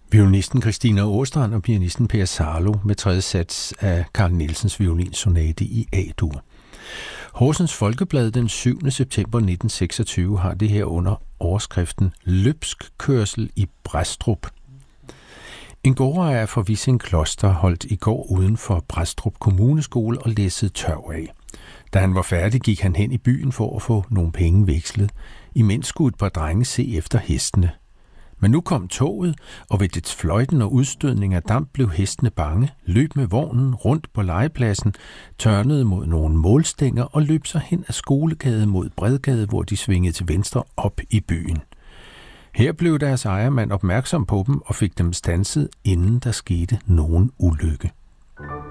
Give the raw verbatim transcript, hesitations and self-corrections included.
Violinisten Christina Åstrand og pianisten Per Sarlo med tredje sats af Carl Nielsens violinsonate i A-dur. Horsens Folkeblad den syvende september nitten seksogtyve har det her under overskriften Løbsk kørsel i Brædstrup. En gårdejer fra Vissing Kloster holdt i går uden for Brædstrup Kommuneskole og læssede tørv af. Da han var færdig, gik han hen i byen for at få nogle penge vekslet. Imens skulle et par drenge se efter hestene. Men nu kom toget, og ved dets fløjten og udstødning af damp blev hestene bange, løb med vognen rundt på legepladsen, tørnede mod nogle målstænger og løb så hen ad Skolegade mod Bredgade, hvor de svingede til venstre op i byen. Her blev deres ejermand opmærksom på dem og fik dem standset, inden der skete nogen ulykke.